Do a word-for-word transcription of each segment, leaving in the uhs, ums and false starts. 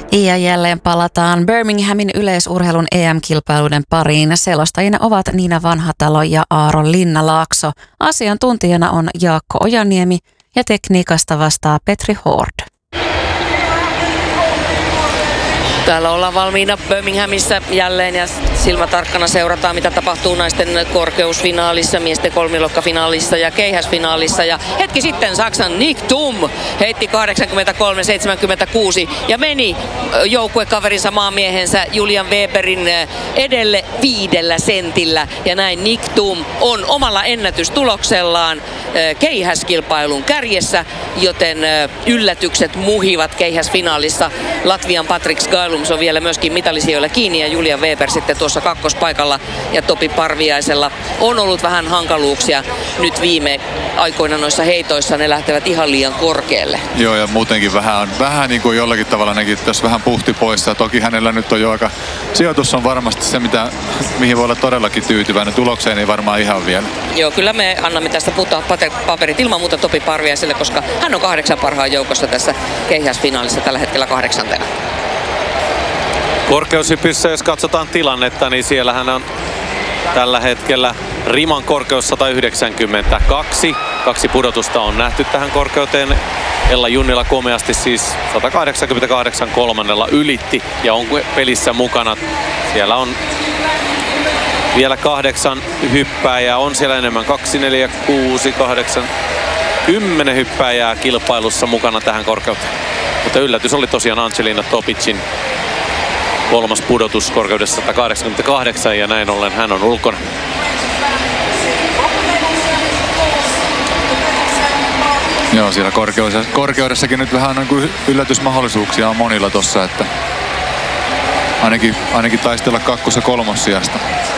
Ja jälleen palataan Birminghamin yleisurheilun E M-kilpailuiden pariin. Selostajina ovat Niina Vanhatalo ja Aaron Linnalaakso. Asiantuntijana on Jaakko Ojaniemi ja tekniikasta vastaa Petri Hård. Täällä ollaan valmiina Birminghamissa jälleen ja silmätarkkana seurataan, mitä tapahtuu naisten korkeusfinaalissa, miesten kolmilokkafinaalissa ja keihäsfinaalissa. Ja hetki sitten Saksan Nick Thum heitti kahdeksankymmentäkolme seitsemänkymmentäkuusi ja meni joukkuekaverinsa maamiehensä Julian Weberin edelle viidellä sentillä. Ja näin Nick Thum on omalla ennätystuloksellaan keihäskilpailun kärjessä, joten yllätykset muhivat keihäsfinaalissa. Latvian Patrik Skailums on vielä myöskin mitalisijoilla kiinni ja Julian Weber sitten tuossa kakkospaikalla ja Topi Parviaisella on ollut vähän hankaluuksia nyt viime aikoina noissa heitoissa, ne lähtevät ihan liian korkealle. Joo, ja muutenkin vähän, on, vähän niin kuin jollakin tavalla nekin tässä vähän puhti poissa. Toki hänellä nyt on jo aika, sijoitus on varmasti se, mitä, mihin voi olla todellakin tyytyväinen. Tulokseen ei varmaan ihan vielä. Joo, kyllä me annamme tästä puhtaat paperit ilman muuta Topi Parviaiselle, koska hän on kahdeksan parhaan joukossa tässä keihäsfinaalissa tällä hetkellä kahdeksantena. Korkeushypyssä, jos katsotaan tilannetta, niin siellähän on tällä hetkellä riman korkeus sata yhdeksänkymmentäkaksi. Kaksi pudotusta on nähty tähän korkeuteen. Ella Junnila komeasti siis sata kahdeksankymmentäkahdeksan kolmannella ylitti ja on pelissä mukana. Siellä on vielä kahdeksan hyppääjää, on siellä enemmän. kaksi, neljä, kuusi, kahdeksan, kymmenen hyppääjää kilpailussa mukana tähän korkeuteen. Mutta yllätys oli tosiaan Angelina Topicin kolmas pudotus korkeudessa sata kahdeksankymmentäkahdeksan ja näin ollen hän on ulkona. Joo, siellä korkeudessa, korkeudessakin nyt vähän niin kuin yllätysmahdollisuuksia on monilla tossa, että ainakin, ainakin taistella kakkos- ja kolmossijasta.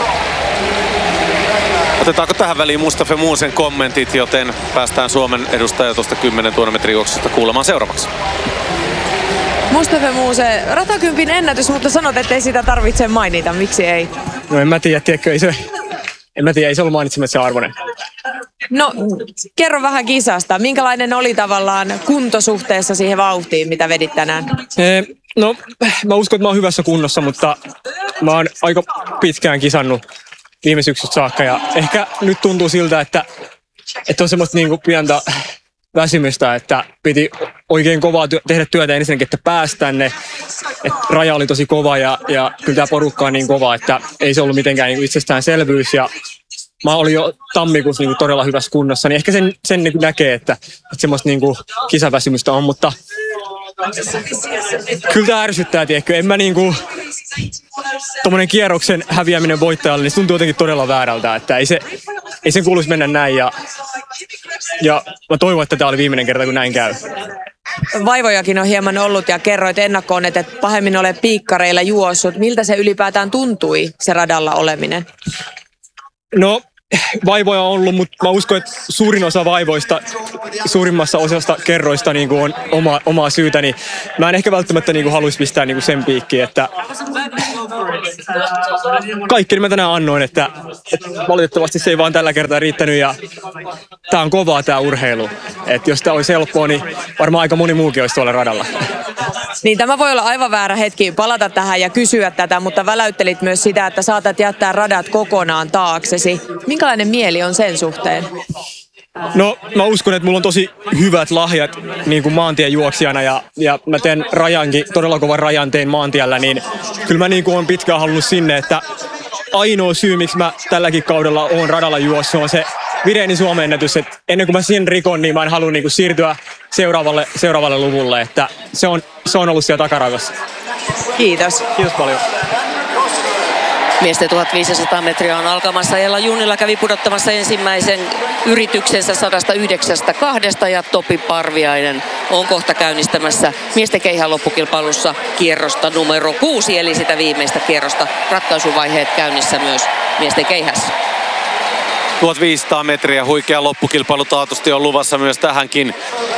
Otetaanko tähän väliin Mustafa Muusen kommentit, joten päästään Suomen edustaja tuosta kymmenen tuhannen metrin juoksusta kuulemaan seuraavaksi. Mustafa Muuse, ratakympin ennätys, mutta sanot, ettei sitä tarvitse mainita. Miksi ei? No en mä tiedä, tiedätkö, ei se, en mä tiedä, ei se ollut mainitsemassa arvoinen. No, kerro vähän kisasta. Minkälainen oli tavallaan kuntosuhteessa siihen vauhtiin, mitä vedit tänään? Ee, no, mä uskon, että mä oon hyvässä kunnossa, mutta mä oon aika pitkään kisannut viime syksystä saakka. Ja ehkä nyt tuntuu siltä, että, että on semmoista niinku pientä väsymystä, että piti oikein kovaa työ, tehdä työtä ensinnäkin, että pääsi tänne. Et raja oli tosi kova ja, ja kyllä tämä porukka on niin kova, että ei se ollut mitenkään niin itsestäänselvyys. Ja mä olin jo tammikuussa niin todella hyvässä kunnossa, niin ehkä sen, sen niin näkee, että, että semmoista niin kisaväsymystä on, mutta kyllä tämä ärsyttää, tiedätkö. En mä niin kuin, tommonen kierroksen häviäminen voittajalle, niin se tuntuu jotenkin todella väärältä, että ei, se, ei sen kuuluisi mennä näin. Ja, ja mä toivon, että tämä oli viimeinen kerta, kun näin käy. Vaivojakin on hieman ollut ja kerroit ennakkoon, että et pahemmin ole piikkareilla juossut. Miltä se ylipäätään tuntui, se radalla oleminen? No, vaivoja on ollut, mutta mä uskon, että suurin osa vaivoista, suurimmassa osasta kerroista niin kuin on oma, omaa syytä, niin mä en ehkä välttämättä niin kuin haluaisi pistää niin kuin sen piikkiin, että kaikki mä tänään annoin, että, että valitettavasti se ei vaan tällä kertaa riittänyt ja tää on kovaa tää urheilu. Että jos tää olisi helppoa, niin varmaan aika moni muukin olisi tuolla radalla. Niin tämä voi olla aivan väärä hetki palata tähän ja kysyä tätä, mutta väläyttelit myös sitä, että saatat jättää radat kokonaan taaksesi. Minkälainen mieli on sen suhteen? No mä uskon, että mulla on tosi hyvät lahjat niin kuin maantiejuoksijana ja, ja mä teen rajankin, todella kovan rajan tein maantiellä, niin kyllä mä niin kuin olen pitkään halunnut sinne, että ainoa syy, miksi mä tälläkin kaudella oon radalla juossut, on se Virenin Suomen ennätys, että ennen kuin mä sen rikon, niin mä en halua niin kuin siirtyä seuraavalle, seuraavalle luvulle, että se on, se on ollut siellä takaraivossa. Kiitos. Kiitos paljon. Miesten tuhatviisisataa metriä on alkamassa. Ella Junnila kävi pudottamassa ensimmäisen yrityksensä sata yhdeksän kaksi ja Topi Parviainen on kohta käynnistämässä miesten keihän loppukilpailussa kierrosta numero kuusi, eli sitä viimeistä kierrosta. Ratkaisuvaiheet käynnissä myös miesten keihässä. tuhatviisisataa metriä huikea loppukilpailu taatusti on luvassa myös tähänkin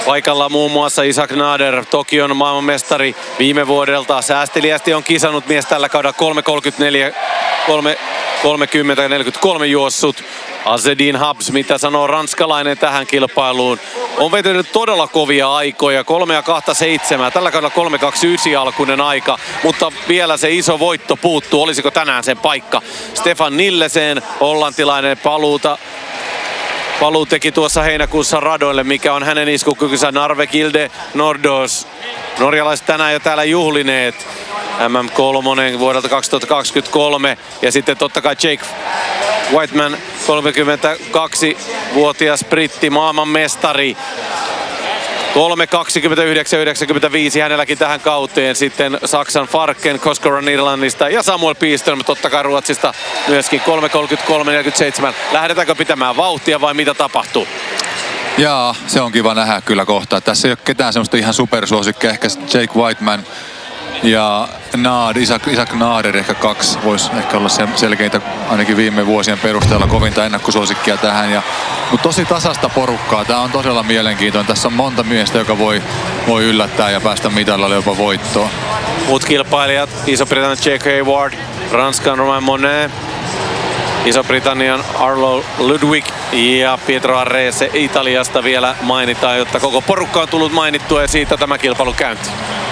Paikalla muun muassa Isaac Nader, Tokion maailmanmestari viime vuodelta. Säästeliästi on kisannut mies tällä kaudella kolme kolmekymmentäneljä, kolme kolmekymmentä neljäkymmentäkolme juossut. Azedin Habs, mitä sanoo ranskalainen tähän kilpailuun, on vetänyt todella kovia aikoja, kolme ja kaksikymmentäseitsemän, tällä kaudella kolme kaksikymmentäyhdeksän alkuinen aika, mutta vielä se iso voitto puuttuu, olisiko tänään sen paikka. Stefan Nillesen, hollantilainen paluuta, paluu teki tuossa heinäkuussa radoille, mikä on hänen iskukykynsä. Narvekilde Nordos, norjalaiset tänään jo täällä juhlineet. M M kolme vuodelta kaksituhattakaksikymmentäkolme ja sitten totta kai Jake Whiteman, kolmekymmentäkaksivuotias britti maailmanmestari. kolme kaksikymmentäyhdeksän yhdeksänkymmentäviisi hänelläkin tähän kauteen. Sitten Saksan Farken, Koskoran Irlannista ja Samuel Piström totta kai Ruotsista myöskin kolme kolmekymmentäkolme neljäkymmentäseitsemän. Lähdetäänkö pitämään vauhtia vai mitä tapahtuu? Jaa, se on kiva nähdä kyllä kohta. Tässä ei ole ketään semmoista ihan supersuosikkeja. Ehkä Jake Whiteman ja Naad, Isaac, Isaac Nader ehkä kaksi voisi ehkä olla selkeitä ainakin viime vuosien perusteella kovinta ennakkosuosikkia tähän. Ja, mutta tosi tasasta porukkaa. Tämä on todella mielenkiintoinen. Tässä on monta miestä, joka voi, voi yllättää ja päästä mitalla jopa voittoon. Muut kilpailijat, Iso-Britannian Jake Hayward, Ranskan Romain Monet, Iso-Britannian Arlo Ludwig ja Pietro Arrese Italiasta vielä mainitaan, jotta koko porukka on tullut mainittua ja siitä tämä kilpailu käynti.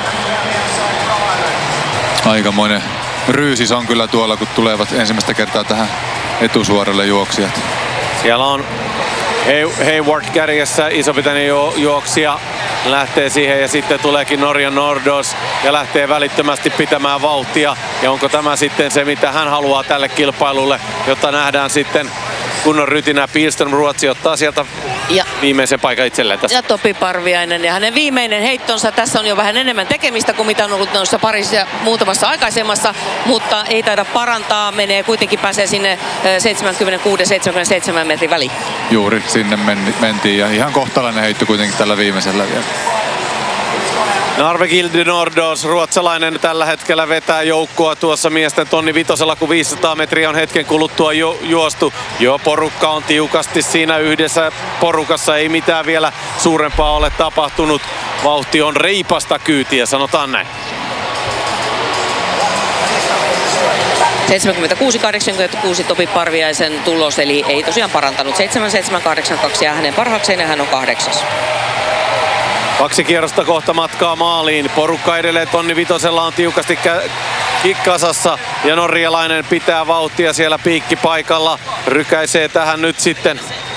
Aikamoinen ryysis on kyllä tuolla, kun tulevat ensimmäistä kertaa tähän etusuoralle juoksijat. Siellä on Hayward kärjessä, Iso-Britannian ju- juoksija lähtee siihen ja sitten tuleekin Norjan Nordos ja lähtee välittömästi pitämään vauhtia. Ja onko tämä sitten se, mitä hän haluaa tälle kilpailulle, jotta nähdään sitten kunnon rytinä. Pilström Ruotsi ottaa sieltä ja viimeisen paikan itselleen tässä. Ja Topi Parviainen ja hänen viimeinen heittonsa. Tässä on jo vähän enemmän tekemistä kuin mitä on ollut noissa parissa ja muutamassa aikaisemmassa, mutta ei taida parantaa. Menee kuitenkin, pääsee sinne seitsemänkymmentäkuusi seitsemänkymmentäseitsemän metrin väliin. Juuri sinne mentiin ja ihan kohtalainen heitto kuitenkin tällä viimeisellä vielä. Narvekilde Nordos, ruotsalainen, tällä hetkellä vetää joukkoa tuossa miesten tonni vitosella, kun viisisataa metriä on hetken kuluttua ju- juostu. Jo porukka on tiukasti siinä yhdessä porukassa, ei mitään vielä suurempaa ole tapahtunut. Vauhti on reipasta kyytiä, sanotaan näin. seitsemänkymmentäkuusi kahdeksankymmentäkuusi Topi Parviaisen tulos, eli ei tosiaan parantanut. seitsemän seitsemän kahdeksan kaksi ja hänen parhaakseen ja hän on kahdeksas. Kaksi kierrosta kohta matkaa maaliin. Porukka edelleen tonni vitosella on tiukasti kä- kikkasassa ja norjalainen pitää vauhtia siellä piikkipaikalla. Rykäisee tähän nyt sitten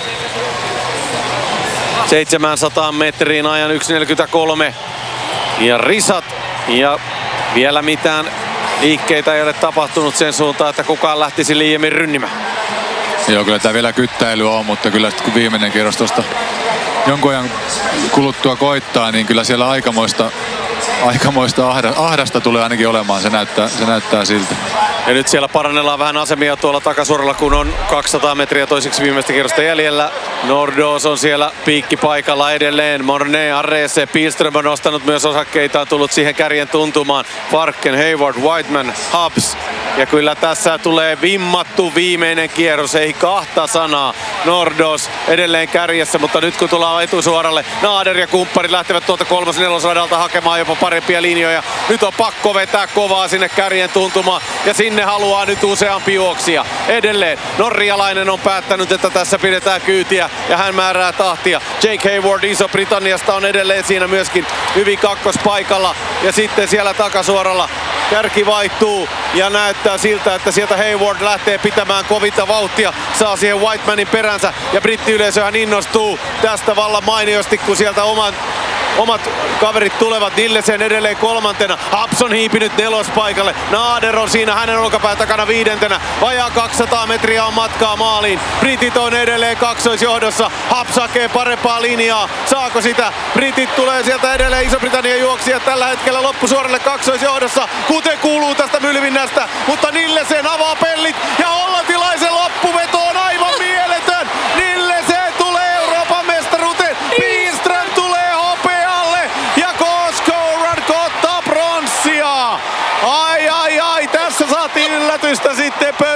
seitsemänsataan metriin ajan yksi neljäkymmentäkolme. Ja risat ja vielä mitään liikkeitä ei ole tapahtunut sen suuntaan, että kukaan lähtisi liiemmin rynnimään. Joo, kyllä tämä vielä kyttäily on, mutta kyllä kun viimeinen kierros tuosta jonkun ajan kuluttua koittaa, niin kyllä siellä aikamoista, aikamoista ahdasta tulee ainakin olemaan. Se näyttää, se näyttää siltä. Ja nyt siellä parannellaan vähän asemia tuolla takasuoralla, kun on kaksisataa metriä toiseksi viimeistä kierrosta jäljellä. Nordos on siellä piikkipaikalla edelleen. Morne, Arrese, Pilström on nostanut myös osakkeitaan, tullut siihen kärjen tuntumaan. Farken, Hayward, Whiteman, Habs. Ja kyllä tässä tulee vimmattu viimeinen kierros, ei kahta sanaa. Nordos edelleen kärjessä, mutta nyt kun tullaan etusuoralle, Nader ja kumpparit lähtevät tuolta kolmas nelosradalta hakemaan jopa parempia linjoja. Nyt on pakko vetää kovaa sinne kärjen tuntumaan ja sinne haluaa nyt useampi juoksija. Edelleen norjalainen on päättänyt, että tässä pidetään kyytiä ja hän määrää tahtia. Jake Hayward Iso-Britanniasta on edelleen siinä myöskin hyvin kakkospaikalla ja sitten siellä takasuoralla kärki vaihtuu ja näyttää siltä, että sieltä Hayward lähtee pitämään kovinta vauhtia, saa siihen Whitemanin peränsä ja brittiyleisöhän innostuu tästä vallan mainiosti, kun sieltä oman Omat kaverit tulevat. Nillesen edelleen kolmantena. Habs on hiipinyt nelospaikalle. Nader on siinä hänen olkapään takana viidentenä. Vajaa kaksisataa metriä on matkaa maaliin. Britit on edelleen kaksoisjohdossa. Habs hakee parempaa linjaa. Saako sitä? Britit tulee sieltä edelleen. Iso-Britannian juoksijat tällä hetkellä loppusuoralle kaksoisjohdossa. Kuten kuuluu tästä Mylvinnästä. Mutta Nillesen avaa pellit ja hollantilaisen loppuveto on aivan mieletön. Nillesen tulee Euroopan mestaruuteen. Pihlström tulee hopealle ja Koskoran ottaa pronssia. Ai ai ai, tässä saatiin yllätystä sitten pöytään.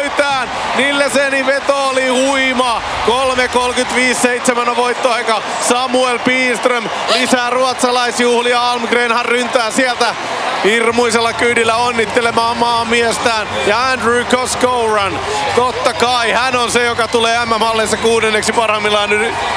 Nillesenin veto oli huima. kolme kolmekymmentäviisi seitsemän on voittoaika. Samuel Pihlström lisää ruotsalaisjuhlia. Almgrenhan ryntää sieltä hirmuisella kyydillä onnittelemaan maamiestään. Ja Andrew Koskoran, totta kai hän on se, joka tulee M M-halleissa kuudenneksi parhaimmillaan.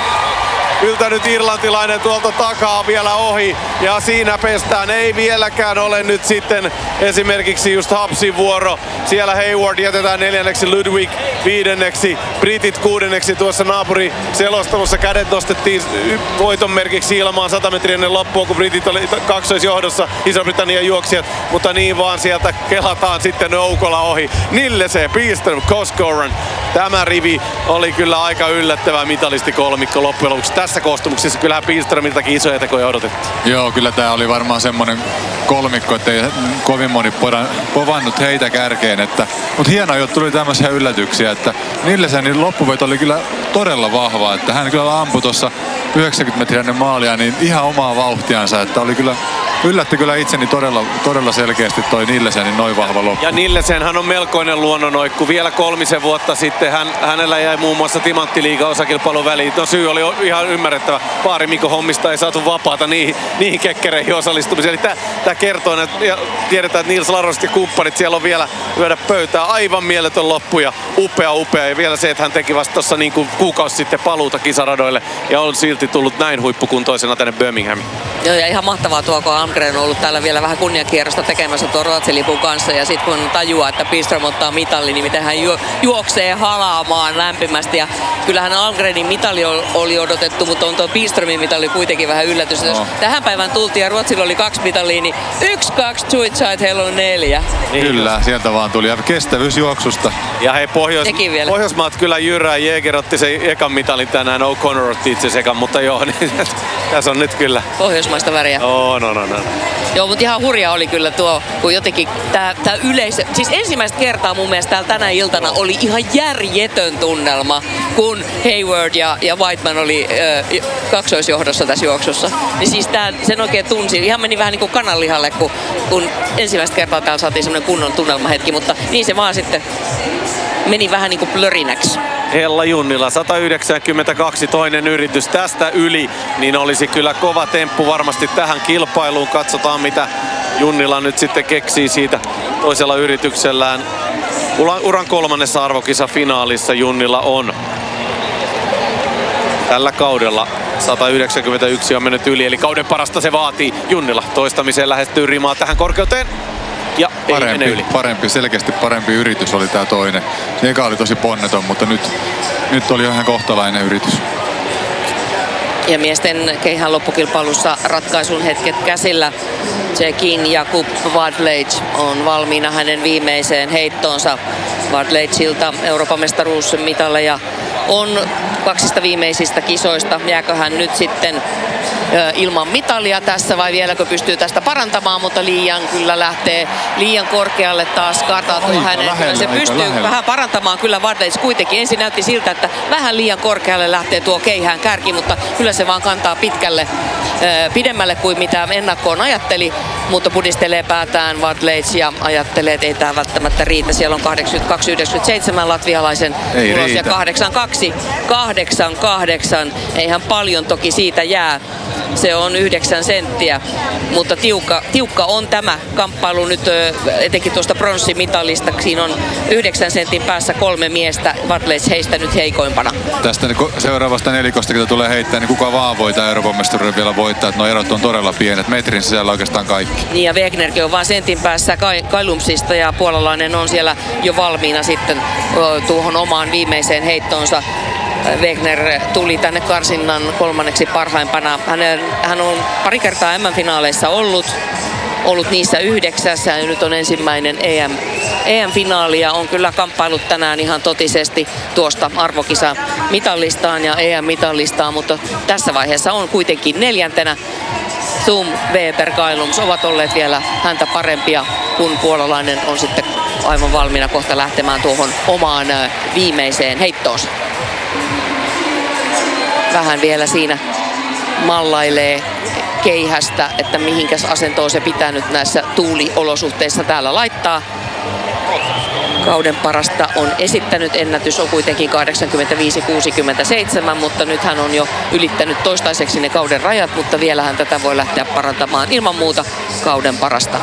Yltänyt irlantilainen tuolta takaa vielä ohi ja siinä pestään. Ei vieläkään ole nyt sitten esimerkiksi just Hapsin vuoro. Siellä Hayward jätetään neljänneksi, Ludwig viidenneksi, Britit kuudenneksi. Tuossa naapuri selostamossa kädet nostettiin voiton merkiksi ilmaan sata metriä ennen loppua, kun Britit oli kaksoisjohdossa, Iso-Britannian juoksijat. Mutta niin vaan sieltä kelataan sitten Noukola ohi. Nillese, Pihlström, Koskoran. Tämä rivi oli kyllä aika yllättävä mitalisti kolmikko loppujen lopuksi. Tässä koostumuksessa kyllähän Pihlströmiltäkin isoja tekoja odotettiin. Joo, kyllä tää oli varmaan semmonen kolmikko, ettei kovin moni podan, povannut heitä kärkeen. Että, mutta hienoa, että tuli tämmöisiä yllätyksiä, että Nillesenin loppuveto oli kyllä todella vahva. Että hän kyllä ampui tuossa yhdeksänkymmentä metriä ennen maalia niin ihan omaa vauhtiansa. Että oli kyllä, yllätti kyllä itseni todella, todella selkeästi toi Nillesenin noin vahva loppu. Ja Nillesenhän on melkoinen luonnonoikku. Vielä kolmisen vuotta sitten hän, hänellä jäi muun muassa Timanttiliiga osakilpailun väliin. No syy oli ihan ymmärrettävä. Paari Mikko hommista ei saatu vapaata niihin, niihin kekkereihin osallistumiseen. Eli tämä kertoo, että ja tiedetään, että Nils Laroset ja kumppanit siellä on vielä lyödä pöytää. Aivan mieletön loppu ja upea upea. Ja vielä se, että hän teki vasta tuossa niin kuin kuukausi sitten paluuta kisaradoille ja on silti tullut näin huippukuntoisena tänne Birminghamiin. Joo, ja ihan mahtavaa tuo, kun Almgren on ollut täällä vielä vähän kunniakierrosta tekemässä tuon Ruotsin lipun kanssa. Ja sitten kun tajuaa, että Pihlström ottaa mitalli, niin miten hän ju- juoksee halaamaan lämpimästi. Ja kyllähän Almgrenin mitali oli odotettu, mutta on tuo Pihlströmin mitali kuitenkin vähän yllätys. Jos tähän päivään tultiin ja Ruotsilla oli kaksi mitalia, niin yksi, kaksi, Tuitsait, heillä on neljä. Kyllä, sieltä vaan tuli. Ja kestävyysjuoksusta. Ja hei, Pohjois- Pohjoismaat kyllä jyrää. Jäger otti sen ekan mitalin tänään, O'Connor otti itse sekan, mutta joo, niin, tässä on nyt kyllä pohjoismaista väriä. Oh, no, no, no. Joo, mutta ihan hurja oli kyllä tuo, kun jotenkin tää, tää yleisö, siis ensimmäistä kertaa mun mielestä täällä tänä iltana oli ihan järjetön tunnelma, kun Hayward ja, ja Whiteman oli ö, kaksoisjohdossa tässä juoksussa. Niin siis tää, sen oikein tunsi, ihan meni vähän niin kuin kananlihalle, kun, kun ensimmäistä kertaa täällä saatiin semmoinen kunnon tunnelmahetki, mutta niin se vaan sitten meni vähän niin kuin plörinäksi. Hella Junnila, sata yhdeksänkymmentäkaksi, toinen yritys tästä yli, niin olisi kyllä kova temppu varmasti tähän kilpailuun. Katsotaan mitä Junnila nyt sitten keksii siitä toisella yrityksellään. Uran kolmannessa arvokisa-finaalissa Junnila on tällä kaudella. sata yhdeksänkymmentäyksi on mennyt yli, eli kauden parasta se vaatii. Junnila toistamiseen lähestyy rimaa tähän korkeuteen. Ja parempi, yli. parempi, selkeästi parempi yritys oli tää toinen. Se eka oli tosi ponneton, mutta nyt, nyt oli ihan kohtalainen yritys. Ja miesten keihän loppukilpailussa ratkaisun hetket käsillä. Tsekin Jakub Wardlage on valmiina hänen viimeiseen heittoonsa. Wardlageilta Euroopan mestaruusmitaleja on kaksista viimeisistä kisoista. Jääkö hän nyt sitten ilman mitalia tässä vai vieläkö pystyy tästä parantamaan, mutta liian kyllä lähtee liian korkealle taas kartaa tuo hänen. Lähellä, se pystyy lähellä. Vähän parantamaan kyllä Wardlage kuitenkin. Ensin näytti siltä, että vähän liian korkealle lähtee tuo keihään kärki, mutta kyllä se vaan kantaa pitkälle pidemmälle kuin mitä ennakkoon ajatteli, mutta pudistelee päätään Wardlage ja ajattelee, että ei tämä välttämättä riitä. Siellä on kahdeksankymmentäkaksi yhdeksänkymmentäseitsemän latvialaisen ei tulos riitä. Ja kahdeksankymmentäkaksi kahdeksankymmentäkahdeksan. Eihän paljon toki siitä jää. Se on yhdeksän senttiä, mutta tiukka, tiukka on tämä kamppailu nyt etenkin tuosta pronssimitalista. Siinä on yhdeksän sentin päässä kolme miestä, Wardlage heistä nyt heikoimpana. Tästä seuraavasta nelikosta, kun tulee heittää, niin kuka vaan voi tämä Euroopan mestaruuden vielä voittaa. Että nuo erot on todella pienet, metrin sisällä oikeastaan kaikki. Niin ja Wegnerkin on vaan sentin päässä Kailumsista ja puolalainen on siellä jo valmiina sitten tuohon omaan viimeiseen heittoonsa. Wegner tuli tänne karsinnan kolmanneksi parhaimpana. Hänen, hän on pari kertaa M M-finaaleissa ollut, ollut niissä yhdeksässä ja nyt on ensimmäinen E M, E M-finaali ja on kyllä kamppailut tänään ihan totisesti tuosta arvokisa-mitallistaan ja E M-mitallistaan, mutta tässä vaiheessa on kuitenkin neljäntenä. Thum, Weber, Kailums ovat olleet vielä häntä parempia, kun puolalainen on sitten aivan valmiina kohta lähtemään tuohon omaan viimeiseen heittoonsa. Vähän vielä siinä mallailee keihästä, että mihinkäs asentoon se pitää nyt näissä tuuliolosuhteissa täällä laittaa. kauden parasta on esittänyt. Ennätys on kuitenkin kahdeksankymmentäviisi kuusikymmentäseitsemän, mutta nyt hän on jo ylittänyt toistaiseksi ne kauden rajat, mutta vielä hän tätä voi lähteä parantamaan ilman muuta kauden parasta.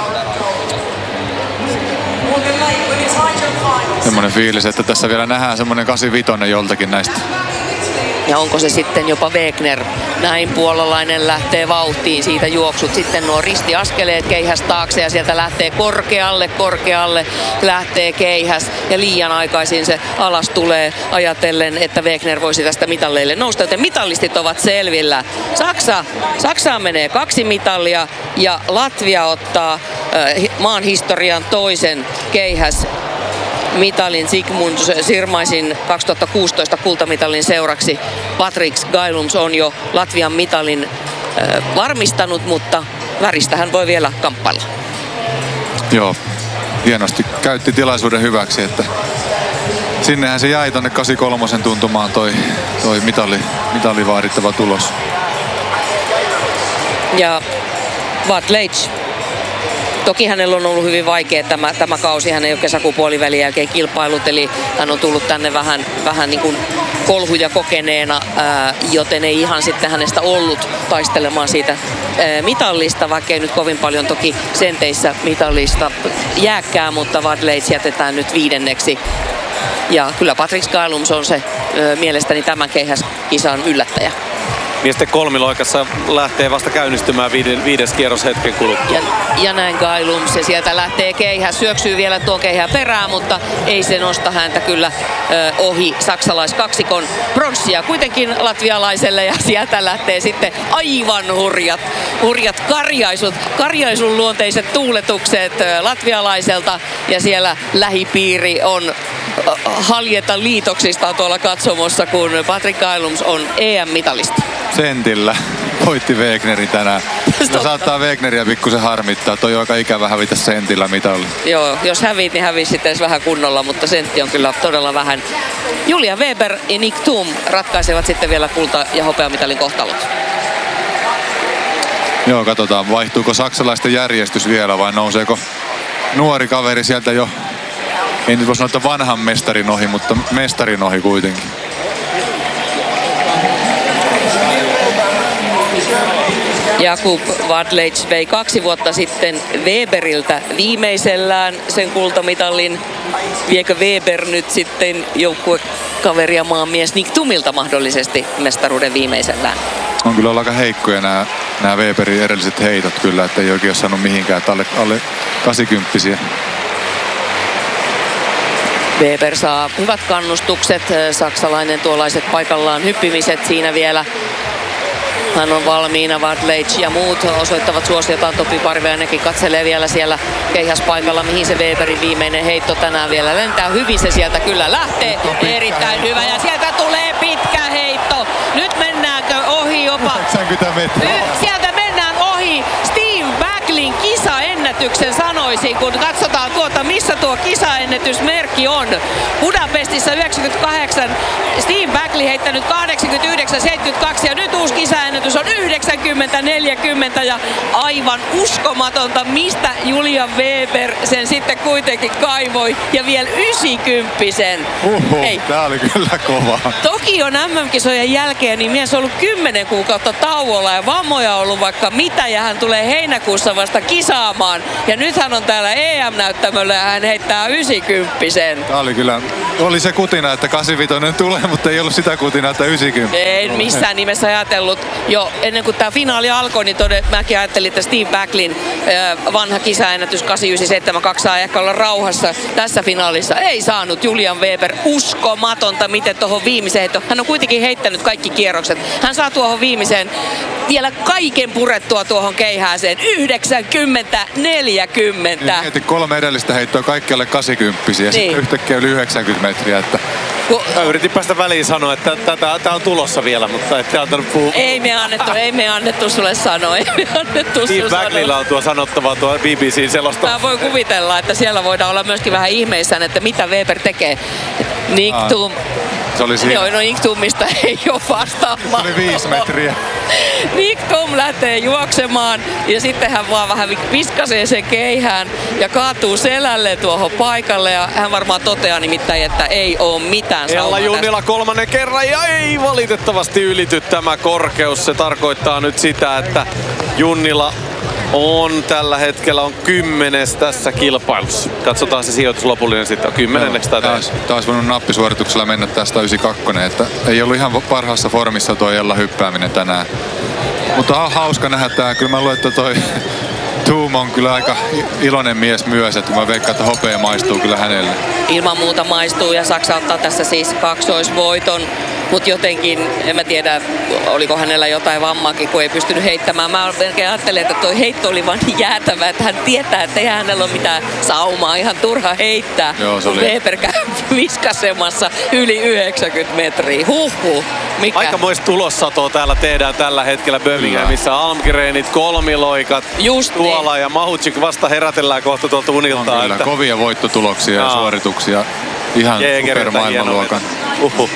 Semmoinen fiilis, että tässä vielä nähdään semmoinen kahdeksankymmentäviisi joltakin näistä. Ja onko se sitten jopa Wegner? Näin puolalainen lähtee vauhtiin, siitä juoksut. Sitten nuo ristiaskeleet, Keihäs taakse ja sieltä lähtee korkealle, korkealle lähtee Keihäs. Ja liian aikaisin se alas tulee ajatellen, että Wegner voisi tästä mitalleille nousta. Joten mitallistit ovat selvillä. Saksa, Saksaan menee kaksi mitallia ja Latvia ottaa äh, maan historian toisen Keihäs mitalin Zygmunt Sirmaisin kaksituhattakuusitoista kultamitalin seuraksi. Patriks Gailums on jo Latvian mitalin äh, varmistanut, mutta väristä hän voi vielä kamppailla. Joo, hienosti käytti tilaisuuden hyväksi, että sinnehän se jäi tonne kahdeksankymmentäkolme tuntumaan toi, toi mitali, mitali vaadittava tulos. Ja Wout Leitsch. Toki hänellä on ollut hyvin vaikea tämä, tämä kausi. Hän ei ole kesäkuun puolivälin jälkeen kilpailut, eli hän on tullut tänne vähän, vähän niin kuin kolhuja kokeneena, ää, joten ei ihan sitten hänestä ollut taistelemaan siitä ää, mitallista, vaikka ei nyt kovin paljon toki senteissä mitallista jääkää, mutta Wout Leitsch jätetään nyt viidenneksi. Ja kyllä Patriks Gailums on se ää, mielestäni tämän keihäskisan yllättäjä. Miesten kolmiloikassa lähtee vasta käynnistymään viiden, viides kierros hetken kuluttua. Ja, ja näin Gailums, ja sieltä lähtee Keihäs, syöksyy vielä tuon Keihään perään, mutta ei se nosta häntä kyllä ö, ohi saksalaiskaksikon pronssia kuitenkin latvialaiselle, ja sieltä lähtee sitten aivan hurjat, hurjat karjaisut, karjaisun luonteiset tuuletukset ö, latvialaiselta, ja siellä lähipiiri on haljeta liitoksista tuolla katsomossa, kun Patrik Gailums on E M-mitalista. Sentillä voitti Wegnerin tänään. No, saattaa Wegneriä pikkusen harmittaa. Toi on aika ikävä hävitä sentillä mitalli. Joo, jos hävit, niin hävisi sitten vähän kunnolla, mutta sentti on kyllä todella vähän. Julia Weber ja Nick Thum ratkaisevat sitten vielä kulta- ja hopeamitalin kohtalot. Joo, katsotaan vaihtuuko saksalaisten järjestys vielä vai nouseeko nuori kaveri sieltä jo, ei nyt voi sanoa, että vanhan mestarin ohi, mutta mestarin ohi kuitenkin. Jakub Wout Leitsch vei kaksi vuotta sitten Weberiltä viimeisellään sen kultamitalin. Viekö Weber nyt sitten joukkuekaveria maanmies Nick Thumilta mahdollisesti mestaruuden viimeisellään? On kyllä olla aika heikkoja nämä, nämä Weberin edelliset heitot kyllä, että ei oikein ole saanut mihinkään, että alle, alle kahdeksankymppisiä. Weber saa hyvät kannustukset, saksalainen tuollaiset paikallaan hyppimiset siinä vielä. Hän on valmiina, Wout Leitsch ja muut osoittavat suosiotaan. Topi Parviainenkin katselee vielä siellä keihäspaikalla, mihin se Weberin viimeinen heitto tänään vielä lentää. Hyvin se sieltä kyllä lähtee, erittäin hyvä, ja sieltä tulee pitkä heitto. Nyt mennäänkö ohi jopa? yhdeksänkymmentä metriä. Sieltä mennään ohi Steve Backlin kisaennätyksen, sanoisin, kun katsotaan tuota, missä tuo kisaennätysmerkki on. Budapestissa yhdeksänkymmentäkahdeksan, Steve Backley heittänyt kahdeksankymmentäyhdeksän seitsemänkymmentäkaksi, ja nyt uusi kisaennätys on yhdeksänkymmentä neljäkymmentä, ja aivan uskomatonta, mistä Julia Weber sen sitten kuitenkin kaivoi, ja vielä yhdeksänkymppisen. Uhu, tää oli kyllä kova. Tokion M M-kisojen jälkeen niin mies on ollut kymmenen kuukautta tauolla ja vammoja on ollut vaikka mitä, ja hän tulee heinäkuussa vasta kisaamaan. Ja nyt hän on täällä E M-näyttämöllä ja hän heittää yhdeksänkymppisen. Tää oli kyllä, oli se kutina, että kahdeksankymmentäviisi tulee, mutta ei ollut sitä kutina, että yhdeksänkymmentä. Ei missään nimessä ajatellut. Jo ennen kuin tämä finaali alkoi, niin todella, mäkin ajattelin, että Steve Backlin vanha kisaennätys kahdeksankymmentäyhdeksän seitsemänkymmentäkaksi saa ehkä olla rauhassa tässä finaalissa. Ei saanut Julian Weber. Uskomatonta, miten tuohon viimeiseen heittoon. Hän on kuitenkin heittänyt kaikki kierrokset. Hän saa tuohon viimeiseen vielä kaiken purettua tuohon keihääseen. yhdeksänkymmentä neljäkymmentä. Mieti kolme edellistä heittoa kaikki alle kahdeksankymppisiä ja niin. Sitten yhtäkkiä yli yhdeksänkymmentä metriä. Että... Mä yritin päästä väliin sanoa, että tää on tulossa vielä, mutta ette antanut puhua. Ei me annettu, ei me annettu sulle sanoa. Ei me annettu Steve Backleylla on tuo sanottavaa tuo B B C:n selosta. Mä voin kuvitella, että siellä voidaan olla myöskin vähän ihmeissään, että mitä Weber tekee. Nick Thum Se oli siinä. Joo, no Nick Tummista ei ole vastaamaan. Se oli viisi metriä. Nick Tum lähtee juoksemaan ja sitten hän vaan vähän viskasee sen keihään ja kaatuu selälle tuohon paikalle ja hän varmaan toteaa nimittäin, että ei oo mitään Ella saumaa Junnila tästä. kolmannen kerran ja ei valitettavasti ylity tämä korkeus. Se tarkoittaa nyt sitä, että Junnila on tällä hetkellä on kymmenes tässä kilpailussa. Katsotaan se sijoitus lopullinen sitten. Kymmenenneksi tai taas, taas voinut nappisuorituksella mennä tästä yhdeksänkymmentäkaksi, että ei ollut ihan parhaassa formissa tuo Ella hyppääminen tänään. Mutta on hauska nähdä tää. Kyllä mä luulen, että toi Tum on kyllä aika iloinen mies myös, että mä veikkaan, että hopea maistuu kyllä hänelle. Ilman muuta maistuu ja Saksa ottaa tässä siis kaksoisvoiton. Mutta jotenkin, en mä tiedä, oliko hänellä jotain vammaakin, kun ei pystynyt heittämään. Mä melkein ajattelin, että toi heitto oli vaan niin jäätävä, että hän tietää, että ei hänellä ole mitään saumaa. Ihan turha heittää. Joo, se oli. Weber käy viskasemassa yli yhdeksänkymmentä metriä. Huhhuh. Mikä? Aikamoista tulossatoa täällä tehdään tällä hetkellä Birminghamissa. Almgrenit, kolmiloikat Just tuolla niin. ja Mahutchik vasta herätellään kohta tuolta unilta. On kyllä että kovia voittotuloksia ja Jaa. suorituksia. Ihan supermaailmanluokan. Uhuh.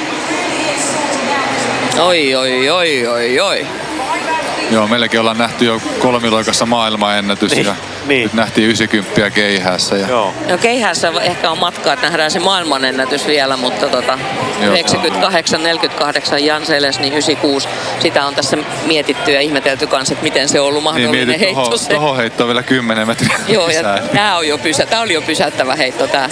Oi, oi, oi, oi, oi. Joo, meilläkin ollaan nähty jo kolmiloikassa maailmanennätys Niin, ja niin. nyt nähtiin yhdeksänkymmentä keihäässä. Ja Joo. No keihässä ehkä on matkaa, että nähdään se maailmanennätys vielä, mutta tota, Joo. yhdeksänkymmentäkahdeksan neljäkymmentäkahdeksan Jan Seles, niin yhdeksänkymmentäkuusi. Sitä on tässä mietitty ja ihmetelty kanssa, että miten se on ollut niin mahdollinen mietit, heitto. toho, se. toho heittoa vielä kymmenen metriä Joo, ja lisää. tää, on jo pysä, tää oli jo pysäyttävä heitto tää.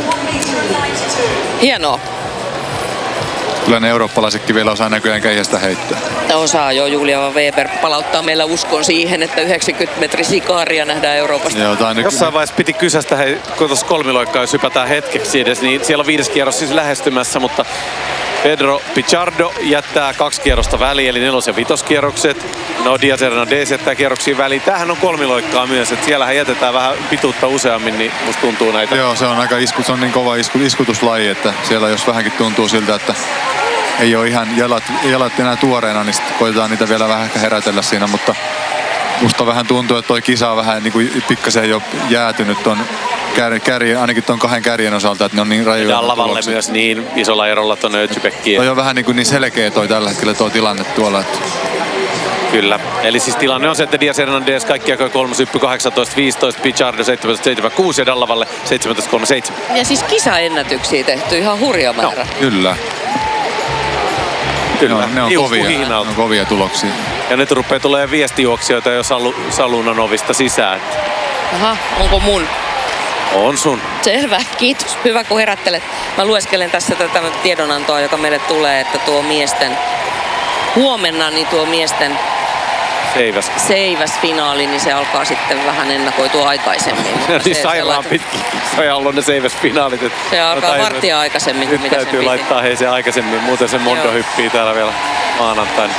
Hienoa. Kyllä ne eurooppalaisetkin vielä osaa näköjään keihästä heittää. Osaa jo. Julia Weber palauttaa meillä uskon siihen, että yhdeksänkymmentä metri sikaaria nähdään Euroopasta. Joo, tää on nyt Jossain vaiheessa piti kysästä, hei, kun tuossa kolmiloikkaa, jos hypätään hetkeksi edes, niin siellä on viides kierros siis lähestymässä, mutta Pedro Pichardo jättää kaksi kierrosta väliin, eli nelos- ja vitoskierrokset. No Diaz Hernandez jättää kierroksiin väliin. Tämähän on kolmiloikkaa myös, että siellähän jätetään vähän pituutta useammin, niin musta tuntuu näitä. Joo, se on aika isku, se on niin kova isku, iskutuslaji, että siellä jos vähänkin tuntuu siltä, että ei ole ihan jalat, jalat enää tuoreena, niin sitten koitetaan niitä vielä vähän ehkä herätellä siinä, mutta musta vähän tuntuu, että toi kisa on vähän niin kuin pikkasen jo jäätynyt ton kär, kärjen, ainakin ton kahden kärjen osalta, että ne on niin rajuja. Dallavalle myös niin isolla erolla tuonne Ötjybekkiin. Toi on vähän niin, kuin niin selkeä toi tällä hetkellä tuo tilanne tuolla. Että Kyllä. Eli siis tilanne on se, että Diaz Hernandez kaikki jakoi kolmosyppy kahdeksantoista viisitoista, Pichardo seitsemäntoista seitsemänkymmentäkuusi ja Dallavalle seitsemäntoista kolmekymmentäseitsemän. Ja siis kisaennätyksiä tehty ihan hurja määrä. kyllä. Kyllä. Ne on, ne on, Hiukku kovia, ne hihnalta. on kovia tuloksia. Ja nyt rupeaa tulee viestijuoksijoita jo salu, salunan ovista sisään. Aha, onko mun? On sun. Selvä, kiitos. Hyvä kun herättelet. Mä lueskelen tässä tätä tiedonantoa, joka meille tulee, että tuo miesten huomenna, niin tuo miesten Seiväs. seiväsfinaali, niin se alkaa sitten vähän ennakoitua aikaisemmin. Mutta Niin se, sairaan se, pitkin kisoja ollut ne seiväsfinaalit. et- se alkaa Jotain- varttia aikaisemmin kuin Nyt mitä sen täytyy piti. laittaa hei se aikaisemmin, muuten se Mondo Joo. hyppii täällä vielä maanantaina.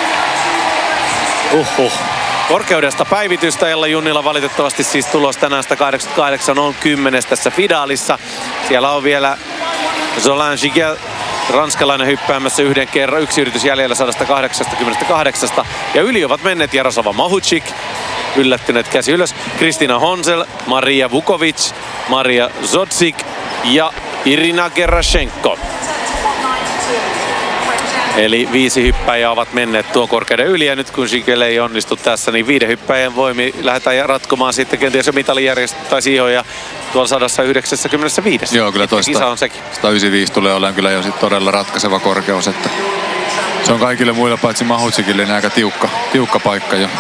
Uhuh. Korkeudesta päivitystä Ella Junnila valitettavasti siis tulos tänään sata kahdeksankymmentäkahdeksan on kymmenes tässä finaalissa. Siellä on vielä Zolan Gigel, ranskalainen hyppäämässä yhden kerran. Yksi yritys jäljellä sata kahdeksankymmentäkahdeksan. Ja yli ovat menneet Jaroslava Mahutchik. Yllättyneet käsi ylös. Kristina Honsel, Maria Vukovic, Maria Zodzik ja Irina Gerashenko. Eli viisi hyppäjää ovat menneet tuon korkeuden yli ja nyt kun Gigel ei onnistu tässä, niin viiden hyppäjän voimi lähdetään ratkomaan sitten kenties jo mitalijärjestelmä tai siihoja tuolla sata yhdeksänkymmentäviisi. Joo, kyllä toista Kisa on sekin. sata yhdeksänkymmentäviisi tulee olemaan kyllä jo sit todella ratkaiseva korkeus, että se on kaikille muilla paitsi Mahutsikille niin aika tiukka, tiukka paikka jo.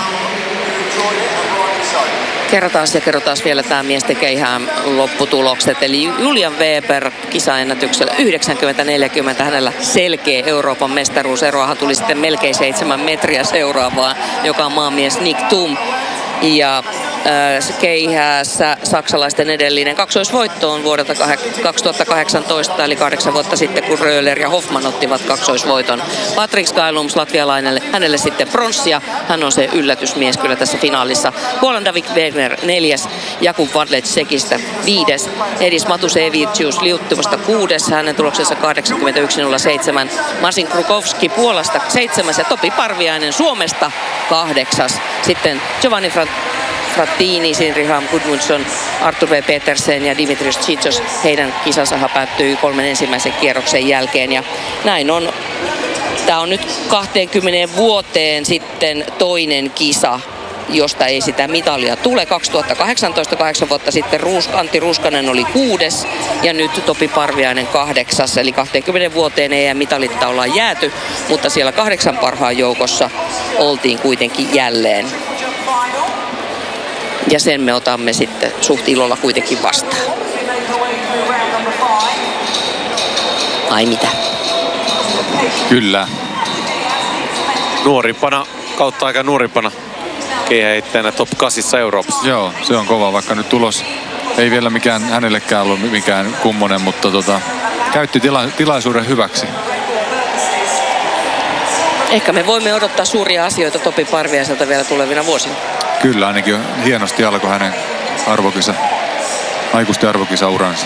Kerrotaan ja kerrotaan vielä tämä miesten keihään lopputulokset. Eli Julian Weber kisaennätyksellä yhdeksänkymmentä neljäkymmentä. Hänellä selkeä Euroopan mestaruuseroahan tuli sitten melkein seitsemän metriä seuraavaan, joka on maamies Nick Tum. Ja äh, keihäässä saksalaisten edellinen kaksoisvoitto on vuodelta kaksituhattakahdeksantoista, eli kahdeksan vuotta sitten, kun Röhler ja Hoffman ottivat kaksoisvoiton. Patrick Skylums latvialainen, hänelle sitten pronssia. Hän on se yllätysmies kyllä tässä finaalissa. Puolan David Wegner neljäs, Jakub Vadlec Tsekistä viides, Edis Matusevicius Liuttuvasta kuudes, hänen tuloksensa kahdeksankymmentäyksi nolla seitsemän, Marcin Krukowski Puolasta seitsemäs ja Topi Parviainen Suomesta kahdeksas. Sitten Giovanni Fra- Frattini, Sinriham Gudmundsson, Artur V. Petersen ja Dimitrios Tsitsos. Heidän kisansa päättyi kolmen ensimmäisen kierroksen jälkeen ja näin on. Tämä on nyt kaksikymmentä vuoteen sitten toinen kisa, josta ei sitä mitalia tule. kaksituhattakahdeksantoista, kahdeksan vuotta sitten Ruus, Antti Ruuskanen oli kuudes ja nyt Topi Parviainen kahdeksas. Eli kaksikymmentä vuoteen ei mitalitta ollaan jääty, mutta siellä kahdeksan parhaan joukossa oltiin kuitenkin jälleen. Ja sen me otamme sitten suht ilolla kuitenkin vastaan. Ai mitä? Kyllä. Nuorimpana, kautta aika nuorimpana keihäittäjänä top kahdeksan Euroopassa. Joo, se on kova, vaikka nyt tulos ei vielä mikään hänellekään ollut mikään kummonen, mutta tota, käytti tila, tilaisuuden hyväksi. Ehkä me voimme odottaa suuria asioita Topi Parviaiselta vielä tulevina vuosina. Kyllä, ainakin hienosti alkoi hänen arvokisa, aikuisten arvokisauransa.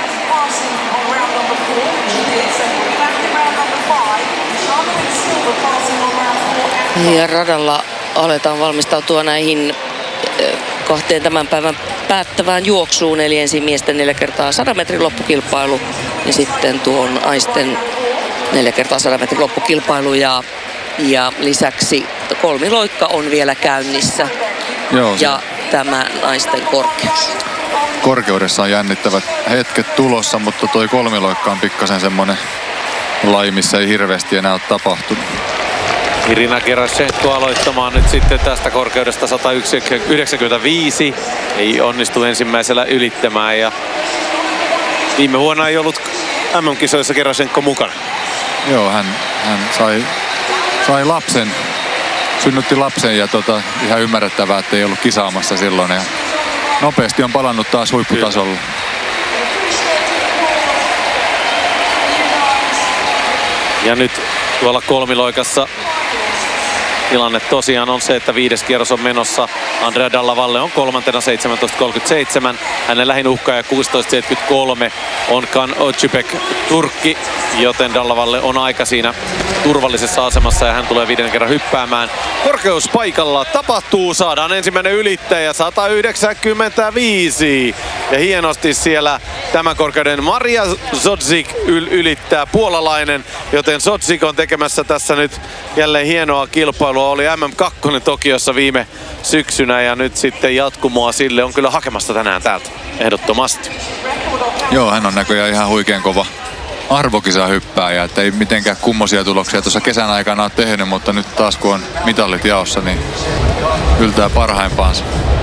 Ja radalla aletaan valmistautua näihin kahteen tämän päivän päättävään juoksuun, eli ensin miesten neljä kertaa sadan metrin loppukilpailu ja sitten tuon naisten neljä kertaa sadan metrin loppukilpailu ja, ja lisäksi kolmiloikka on vielä käynnissä. Joo, ja tämä naisten korkeus. Korkeudessa on jännittävät hetket tulossa, mutta toi kolmiloikka on pikkasen semmonen laji, missä ei hirveästi enää ole tapahtunut. Irina Gerashenko aloittamaan nyt sitten tästä korkeudesta sata yhdeksänkymmentäviisi. Ei onnistu ensimmäisellä ylittämään ja viime vuonna ei ollut M M-kisoissa Gerashenko mukana. Joo, hän, hän sai, sai lapsen, synnytti lapsen ja tota, ihan ymmärrettävää, että ei ollut kisaamassa silloin. Ja nopeasti on palannut taas huipputasolla. Ja nyt tuolla kolmiloikassa tilanne tosiaan on se, että viides kierros on menossa. Andrea Dalla Valle on kolmantena seitsemäntoista kolmekymmentäseitsemän. Hänen lähin uhkaaja kuusitoista seitsemänkymmentäkolme on Kan Ocipek Turkki, joten Dalla Valle on aika siinä turvallisessa asemassa ja hän tulee viiden kerran hyppäämään. Korkeuspaikalla tapahtuu, saadaan ensimmäinen ylittäjä sata yhdeksänkymmentäviisi. Ja hienosti siellä tämän korkeuden Maria Zodzik yl- ylittää puolalainen, joten Zodzik on tekemässä tässä nyt jälleen hienoa kilpailua. Oli M M kaksi Tokiossa viime syksynä ja nyt sitten jatkumoa sille on kyllä hakemassa tänään täältä ehdottomasti. Joo, hän on näköjään ihan huikean kova arvokisahyppääjä, että ei mitenkään kummosia tuloksia tuossa kesän aikana ole tehnyt, mutta nyt taas kun on mitallit jaossa, niin yltää parhaimpaansa.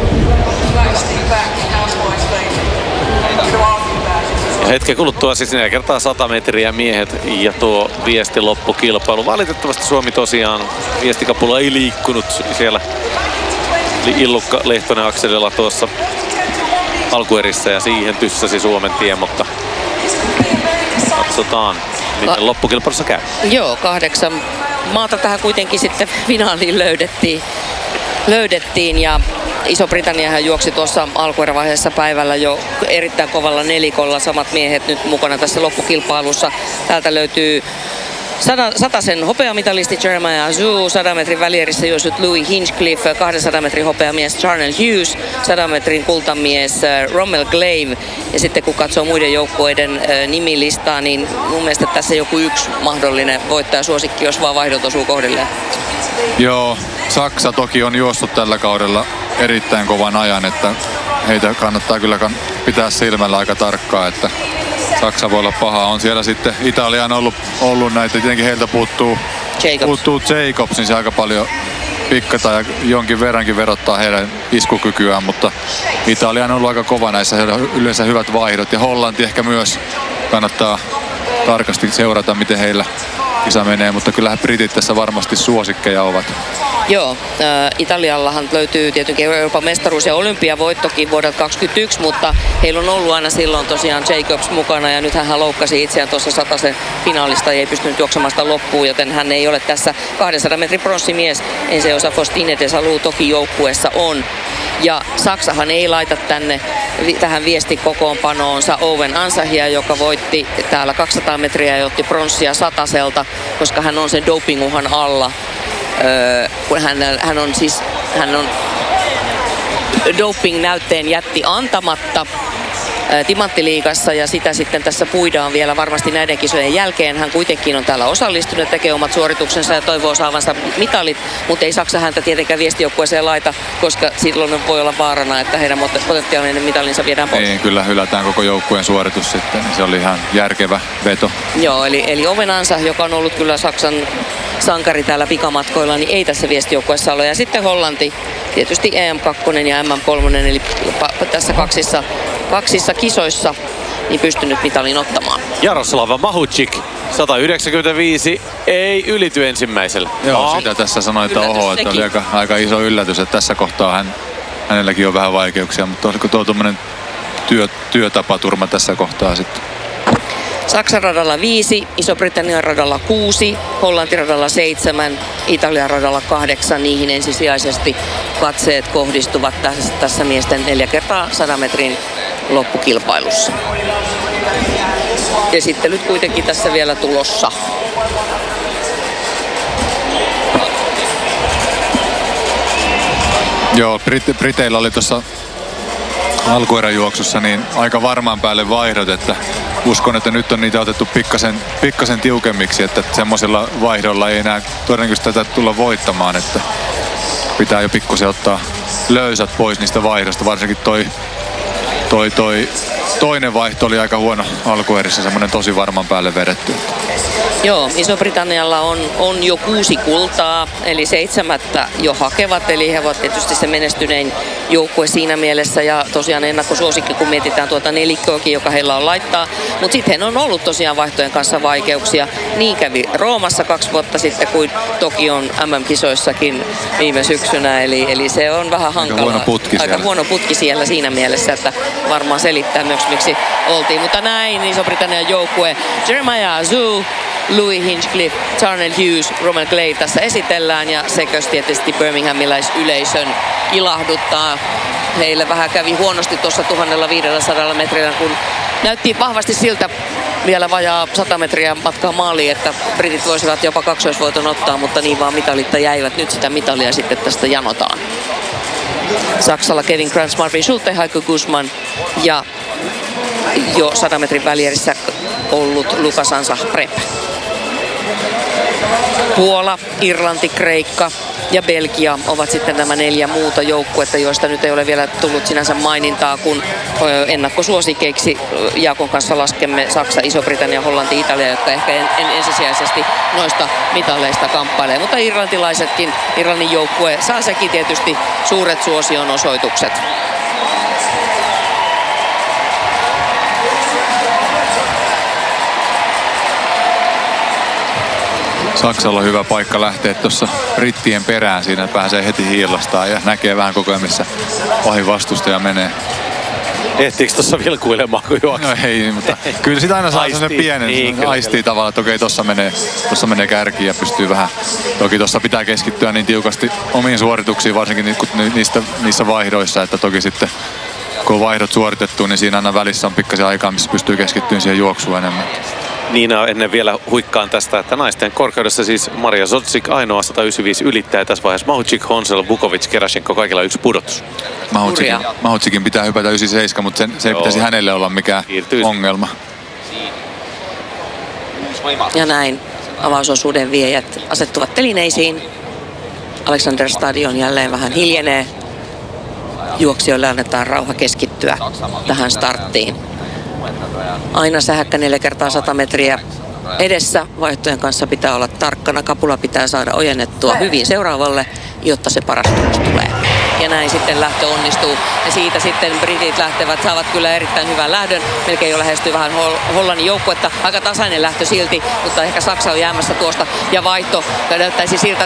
Ja hetken kuluttua siis neljä kertaa sata metriä miehet ja tuo viesti loppukilpailu. Valitettavasti Suomi tosiaan viestikapulla ei liikkunut siellä Illukka Lehtonen akselilla tuossa alkuerissä ja siihen tyssäsi Suomen tie, mutta katsotaan miten loppukilpailussa käy. Joo, kahdeksan maata tähän kuitenkin sitten finaaliin löydettiin, löydettiin ja Iso-Britanniahan juoksi tuossa alkuerävaiheessa päivällä jo erittäin kovalla nelikolla. Samat miehet nyt mukana tässä loppukilpailussa. Täältä löytyy satasen hopeamitalisti Jeremiah Azu, sadan metrin välierissä juossut Louis Hinchcliffe, kahdensadan metrin hopeamies Charnel Hughes, sadan metrin kultamies Rommel Glaive. Ja sitten kun katsoo muiden joukkueiden nimilistaa, niin mun mielestä tässä joku yksi mahdollinen voittajasuosikki, jos vaan vaihdot osuu kohdilleen. Joo, Saksa toki on juossut tällä kaudella erittäin kovan ajan, että heitä kannattaa kyllä pitää silmällä aika tarkkaa, että Saksa voi olla paha. On siellä sitten Italian ollut, ollut näitä, tietenkin heiltä puuttuu Jacobs. puuttuu Jacobs, niin se aika paljon pikkata ja jonkin verrankin verottaa heidän iskukykyään, mutta Italia on ollut aika kova näissä, yleensä hyvät vaihdot ja Hollanti ehkä myös kannattaa tarkasti seurata, miten heillä kisa menee, mutta kyllähän britit tässä varmasti suosikkeja ovat. Joo, äh, Italiallahan löytyy tietenkin Euroopan mestaruus ja olympiavoittokin vuodelta kaksikymmentäyksi, mutta heillä on ollut aina silloin tosiaan Jacobs mukana ja nyt hän loukkasi itseään tuossa satasen finaalista ja ei pystynyt juoksemaan sitä loppuun, joten hän ei ole tässä kahdensadan metrin pronssimies. Ensi osa Faustine Desalou toki joukkueessa on. Ja Saksahan ei laita tänne tähän viestikokoonpanoonsa Owen Ansahia, joka voitti täällä kaksisataa metriä ja otti pronssia sataselta, koska hän on sen dopinguhan alla. Öö, kun hän, hän on siis hän on doping-näytteen jätti antamatta Timanttiliigassa ja sitä sitten tässä puidaan vielä varmasti näiden kisojen jälkeen. Hän kuitenkin on täällä osallistunut, tekee omat suorituksensa ja toivoo saavansa mitalit, mutta ei Saksa häntä tietenkään viestijoukkueeseen laita, koska silloin voi olla vaarana, että heidän potentiaalinen mitalinsa viedään pois. Ei, kyllä hylätään koko joukkueen suoritus sitten. Se oli ihan järkevä veto. Joo, eli, eli Ovenansa, joka on ollut kyllä Saksan sankari täällä pikamatkoilla, niin ei tässä viestijoukkueessa ole. Ja sitten Hollanti, tietysti E M kaksi ja M M kolme, eli tässä kaksissa, kaksissa kisoissa niin pystynyt mitalin ottamaan. Jaroslava Mahucik, sata yhdeksänkymmentäviisi, ei ylity ensimmäisellä. Joo, no. sitä tässä sanoi, että Yllätys oho, että oli aika, aika iso yllätys, että tässä kohtaa hän, hänelläkin on vähän vaikeuksia, mutta olisiko tuo tuommoinen työ, työtapaturma tässä kohtaa sitten? Saksan radalla viisi, Iso-Britannian radalla kuusi, Hollantin radalla seitsemän, Italian radalla kahdeksan. Niihin ensisijaisesti katseet kohdistuvat tässä, tässä miesten neljä kertaa sadan metrin loppukilpailussa. Esittelyt kuitenkin tässä vielä tulossa. Joo, Brit- Briteillä oli tuossa alkueräjuoksussa niin aika varmaan päälle vaihdot, että uskon, että nyt on niitä otettu pikkasen, pikkasen tiukemmiksi, että semmoisella vaihdolla ei enää todennäköisesti tätä tulla voittamaan, että pitää jo pikkusen ottaa löysät pois niistä vaihdosta, varsinkin toi, toi, toi toinen vaihto oli aika huono alkuerissä, semmoinen tosi varman päälle vedetty. Joo, Iso-Britannialla on, on jo kuusi kultaa, eli seitsemättä jo hakevat, eli he ovat tietysti se menestynein joukkue siinä mielessä, ja tosiaan ennakkosuosikki, kun mietitään tuota nelikkoakin, joka heillä on laittaa, mutta sitten on ollut tosiaan vaihtojen kanssa vaikeuksia. Niin kävi Roomassa kaksi vuotta sitten, kuin Tokion M M-kisoissakin viime syksynä, eli, eli se on vähän hankalaa. Aika huono putki Aika siellä. huono putki siellä siinä mielessä, että varmaan selittää myös, miksi oltiin, mutta näin Iso-Britannian joukkue Jeremiah Azu, Louis Hinchcliffe, Charnel Hughes, Roman Glade tässä esitellään ja sekös tietysti birminghamilaisyleisön ilahduttaa. Heille vähän kävi huonosti tuossa tuhatviisisataa metrillä, kun näytti vahvasti siltä vielä vajaa sata metriä matkaa maaliin, että britit voisivat jopa kaksoisvoiton ottaa, mutta niin vaan mitalitta jäivät. Nyt sitä mitalia sitten tästä janotaan. Saksalla Kevin Kranz, Marvin Schulte, Heiko Guzman ja jo sadan metrin välierissä ollut Lukas Ansa Prep. Puola, Irlanti, Kreikka ja Belgia ovat sitten nämä neljä muuta joukkuetta, joista nyt ei ole vielä tullut sinänsä mainintaa, kun ennakkosuosikeiksi Jaakon kanssa laskemme Saksa, Iso-Britannia, Hollanti, Italia, jotka ehkä en, en ensisijaisesti noista mitaleista kamppailee. Mutta irlantilaisetkin, Irlannin joukkue saa sekin tietysti suuret suosion osoitukset. Saksalla on hyvä paikka lähteä tuossa brittien perään. Siinä pääsee heti hiillastaan ja näkee vähän koko ajan, missä pahin vastustaja menee. Ehtiikö tuossa vilkuilemaan, kun juoksi? No ei, mutta kyllä sitä aina saa Aistii. sellainen pienen, Niin, niin, aistii tavallaan, että okei, tuossa menee, tossa menee kärkiin ja pystyy vähän. Toki tuossa pitää keskittyä niin tiukasti omiin suorituksiin, varsinkin niistä, niissä vaihdoissa, että toki sitten kun on vaihdot suoritettu, niin siinä aina välissä on pikkasen aikaa, missä pystyy keskittymään siihen juoksuun enemmän. Niina, ennen vielä huikkaan tästä, että naisten korkeudessa siis Maria Zodzik ainoa sata yhdeksänkymmentäviisi ylittäjä tässä vaiheessa. Mahucik, Honsel, Vukovic, Gerashenko, kaikilla yksi pudotus. Mahucikin, Mahucikin pitää hypätä yhdeksänkymmentäseitsemän, mutta sen, se ei Joo. pitäisi hänelle olla mikään Siirtyy. ongelma. Ja näin avausosuuden viejät asettuvat telineisiin. Alexander Stadion jälleen vähän hiljenee. Juoksijoille annetaan rauha keskittyä tähän starttiin. Aina sähäkkä neljä kertaa sata metriä edessä. Vaihtojen kanssa pitää olla tarkkana. Kapula pitää saada ojennettua hyvin seuraavalle, jotta se paras tulos tulee. Ja näin sitten lähtö onnistuu. Ja siitä sitten britit lähtevät, saavat kyllä erittäin hyvän lähdön. Melkein jo lähestyy vähän Hollannin joukkuetta. Aika tasainen lähtö silti, mutta ehkä Saksa on jäämässä tuosta. Ja vaihto näyttäisi siltä,